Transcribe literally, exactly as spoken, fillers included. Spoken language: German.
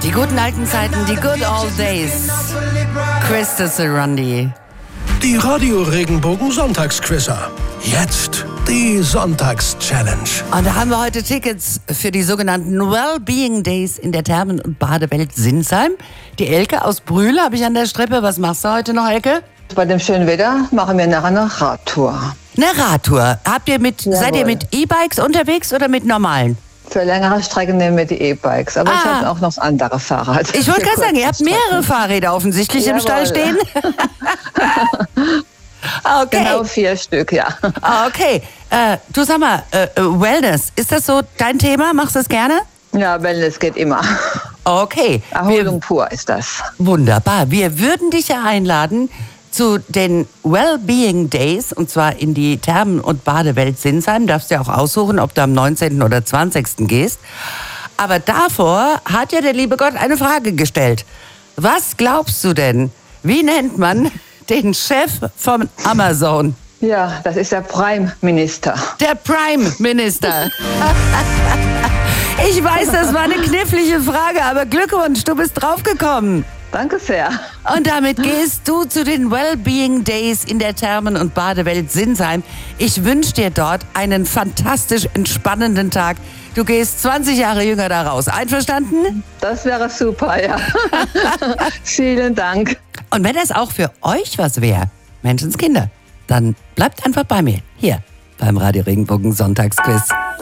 Die guten alten Zeiten, die good old days. Christa Sarandi. Die Radio-Regenbogen-Sonntagsquizzer. Jetzt die Sonntags-Challenge. Und da haben wir heute Tickets für die sogenannten Wellbeing Days in der Thermen- und Badewelt Sinsheim. Die Elke aus Brühl habe ich an der Strippe. Was machst du heute noch, Elke? Bei dem schönen Wetter machen wir nachher eine Radtour. Eine Radtour. Habt ihr mit, seid ihr mit E-Bikes unterwegs oder mit normalen? Für längere Strecken nehmen wir die E-Bikes, aber Ah. ich habe auch noch das andere Fahrrad. Ich wollte Für gerade sagen, ihr habt kurze mehrere Strecken. Fahrräder offensichtlich im Stall Jawohl. stehen. Okay. Genau vier Stück, ja. Ah, okay. Äh, du sag mal, äh, Wellness, ist das so dein Thema? Machst du das gerne? Ja, Wellness geht immer. Okay. Erholung pur ist das. Wunderbar. Wir würden dich ja einladen zu den Wellbeing Days, und zwar in die Thermen- und Badewelt Sinsheim. Darfst ja auch aussuchen, ob du am neunzehnten oder zwanzigsten gehst. Aber davor hat ja der liebe Gott eine Frage gestellt. Was glaubst du denn, wie nennt man den Chef von Amazon? Ja, das ist der Prime-Minister. Der Prime Minister. Ich weiß, das war eine knifflige Frage, aber Glückwunsch, du bist draufgekommen. Danke sehr. Und damit gehst du zu den Wellbeing Days in der Thermen- und Badewelt Sinsheim. Ich wünsche dir dort einen fantastisch entspannenden Tag. Du gehst zwanzig Jahre jünger da raus. Einverstanden? Das wäre super, ja. Vielen Dank. Und wenn das auch für euch was wäre, Menschenskinder, dann bleibt einfach bei mir, hier beim Radio Regenbogen Sonntagsquiz.